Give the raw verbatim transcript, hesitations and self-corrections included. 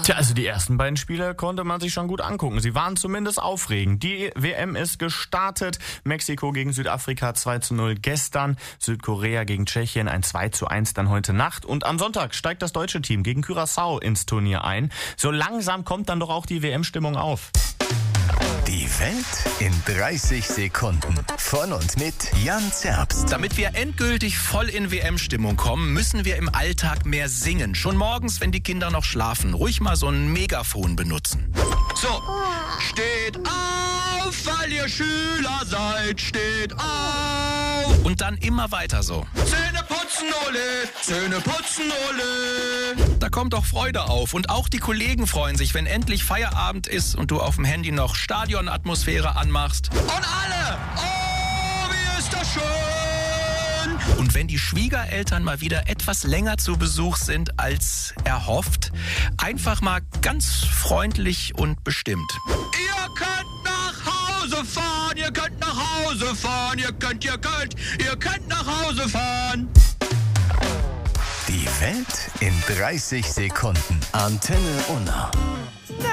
Tja, also die ersten beiden Spiele konnte man sich schon gut angucken. Sie waren zumindest aufregend. Die W M ist gestartet. Mexiko gegen Südafrika zwei zu null gestern. Südkorea gegen Tschechien ein zwei zu eins dann heute Nacht. Und am Sonntag steigt das deutsche Team gegen Curaçao ins Turnier ein. So langsam kommt dann doch auch die W M-Stimmung auf. Die Welt in dreißig Sekunden. Von und mit Jan Zerbst. Damit wir endgültig voll in W M-Stimmung kommen, müssen wir im Alltag mehr singen. Schon morgens, wenn die Kinder noch schlafen, ruhig mal so ein Megafon benutzen. So, steht auf, weil ihr Schüler seid, steht auf. Und dann immer weiter so. Zähne putzen, Ole, Zähne putzen, Ole. Da kommt doch Freude auf. Und auch die Kollegen freuen sich, wenn endlich Feierabend ist und du auf dem Handy noch Stadionatmosphäre anmachst. Und alle, oh, wie ist das schön. Und wenn die Schwiegereltern mal wieder etwas länger zu Besuch sind als erhofft, einfach mal ganz freundlich und bestimmt. Ihr könnt nach Hause fahren, ihr könnt nach Hause fahren, ihr könnt, ihr könnt, ihr könnt nach Hause fahren. Die Welt in dreißig Sekunden. Antenne Unna.